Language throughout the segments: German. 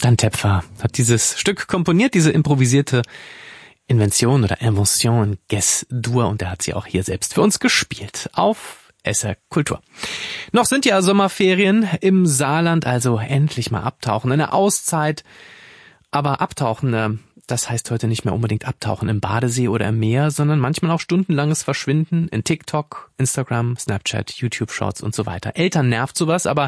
Dan Tepfer hat dieses Stück komponiert, diese improvisierte Invention oder Invention Guess-Dur, und er hat sie auch hier selbst für uns gespielt auf SR Kultur. Noch sind ja Sommerferien im Saarland, also endlich mal abtauchen, eine Auszeit, aber abtauchen, das heißt heute nicht mehr unbedingt abtauchen im Badesee oder im Meer, sondern manchmal auch stundenlanges Verschwinden in TikTok, Instagram, Snapchat, YouTube-Shorts und so weiter. Eltern nervt sowas, aber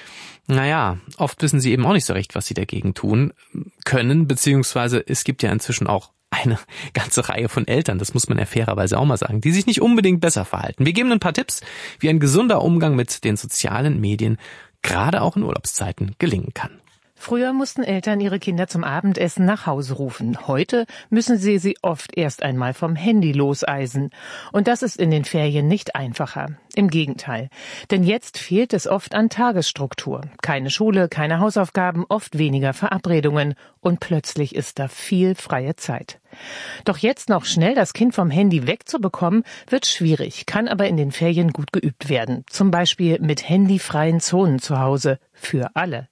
naja, oft wissen sie eben auch nicht so recht, was sie dagegen tun können, beziehungsweise es gibt ja inzwischen auch eine ganze Reihe von Eltern, das muss man ja fairerweise auch mal sagen, die sich nicht unbedingt besser verhalten. Wir geben ein paar Tipps, wie ein gesunder Umgang mit den sozialen Medien gerade auch in Urlaubszeiten gelingen kann. Früher mussten Eltern ihre Kinder zum Abendessen nach Hause rufen. Heute müssen sie oft erst einmal vom Handy loseisen. Und das ist in den Ferien nicht einfacher. Im Gegenteil. Denn jetzt fehlt es oft an Tagesstruktur. Keine Schule, keine Hausaufgaben, oft weniger Verabredungen. Und plötzlich ist da viel freie Zeit. Doch jetzt noch schnell das Kind vom Handy wegzubekommen, wird schwierig, kann aber in den Ferien gut geübt werden. Zum Beispiel mit handyfreien Zonen zu Hause. Für alle.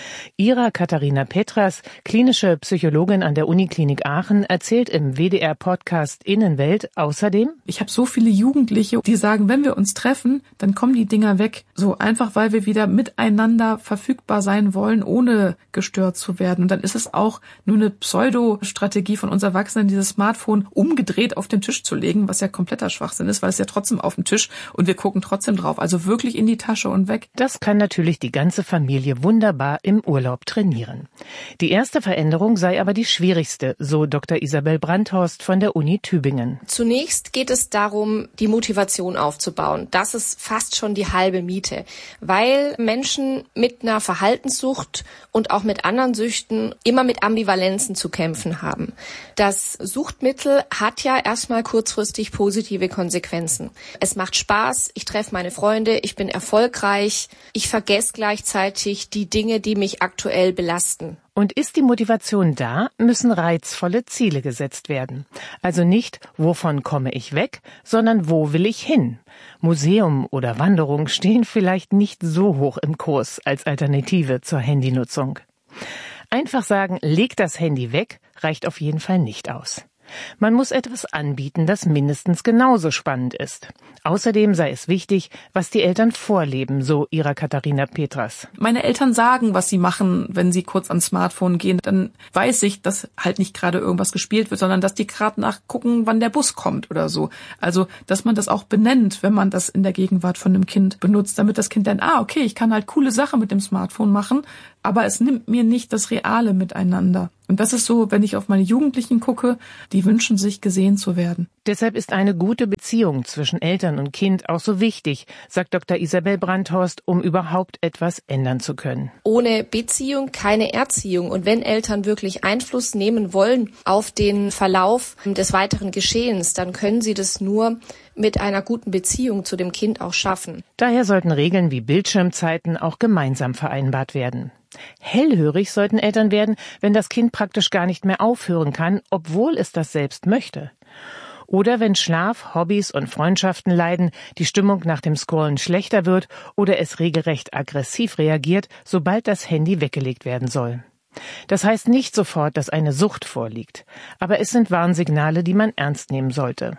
Ira Katharina Petras, klinische Psychologin an der Uniklinik Aachen, erzählt im WDR-Podcast Innenwelt außerdem: Ich habe so viele Jugendliche, die sagen, wenn wir uns treffen, dann kommen die Dinger weg. So einfach, weil wir wieder miteinander verfügbar sein wollen, ohne gestört zu werden. Und dann ist es auch nur eine Pseudo-Strategie von uns Erwachsenen, dieses Smartphone umgedreht auf den Tisch zu legen, was ja kompletter Schwachsinn ist, weil es ja trotzdem auf dem Tisch und wir gucken trotzdem drauf. Also wirklich in die Tasche und weg. Das kann natürlich die ganze Familie wunderbar im Urlaub trainieren. Die erste Veränderung sei aber die schwierigste, so Dr. Isabel Brandhorst von der Uni Tübingen. Zunächst geht es darum, die Motivation aufzubauen. Das ist fast schon die halbe Miete, weil Menschen mit einer Verhaltenssucht und auch mit anderen Süchten immer mit Ambivalenzen zu kämpfen haben. Das Suchtmittel hat ja erstmal kurzfristig positive Konsequenzen. Es macht Spaß, ich treffe meine Freunde, ich bin erfolgreich, ich vergesse gleichzeitig die Dinge, die mich aktuell belasten. Und ist die Motivation da, müssen reizvolle Ziele gesetzt werden. Also nicht, wovon komme ich weg, sondern wo will ich hin? Museum oder Wanderung stehen vielleicht nicht so hoch im Kurs als Alternative zur Handynutzung. Einfach sagen, leg das Handy weg, reicht auf jeden Fall nicht aus. Man muss etwas anbieten, das mindestens genauso spannend ist. Außerdem sei es wichtig, was die Eltern vorleben, so Ira Katharina Petras. Meine Eltern sagen, was sie machen, wenn sie kurz ans Smartphone gehen. Dann weiß ich, dass halt nicht gerade irgendwas gespielt wird, sondern dass die gerade nachgucken, wann der Bus kommt oder so. Also, dass man das auch benennt, wenn man das in der Gegenwart von dem Kind benutzt, damit das Kind dann, okay, ich kann halt coole Sachen mit dem Smartphone machen, aber es nimmt mir nicht das Reale miteinander. Und das ist so, wenn ich auf meine Jugendlichen gucke, die wünschen sich, gesehen zu werden. Deshalb ist eine gute Beziehung zwischen Eltern und Kind auch so wichtig, sagt Dr. Isabel Brandhorst, um überhaupt etwas ändern zu können. Ohne Beziehung keine Erziehung. Und wenn Eltern wirklich Einfluss nehmen wollen auf den Verlauf des weiteren Geschehens, dann können sie das nur mit einer guten Beziehung zu dem Kind auch schaffen. Daher sollten Regeln wie Bildschirmzeiten auch gemeinsam vereinbart werden. Hellhörig sollten Eltern werden, wenn das Kind praktisch gar nicht mehr aufhören kann, obwohl es das selbst möchte. Oder wenn Schlaf, Hobbys und Freundschaften leiden, die Stimmung nach dem Scrollen schlechter wird oder es regelrecht aggressiv reagiert, sobald das Handy weggelegt werden soll. Das heißt nicht sofort, dass eine Sucht vorliegt, aber es sind Warnsignale, die man ernst nehmen sollte.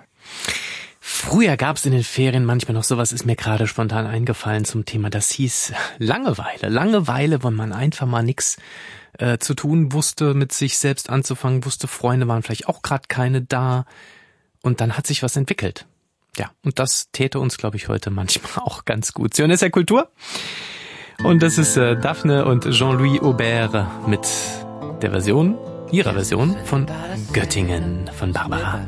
Früher gab es in den Ferien manchmal noch sowas, ist mir gerade spontan eingefallen zum Thema, das hieß Langeweile. Langeweile, wenn man einfach mal nichts zu tun wusste, mit sich selbst anzufangen wusste, Freunde waren vielleicht auch gerade keine da und dann hat sich was entwickelt. Ja, und das täte uns, glaube ich, heute manchmal auch ganz gut. Sie hören SR Kultur und das ist Daphne und Jean-Louis Aubert mit der Version, ihrer Version von Göttingen von Barbara.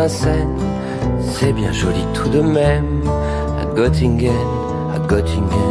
C'est bien joli tout de même, à Göttingen, à Göttingen.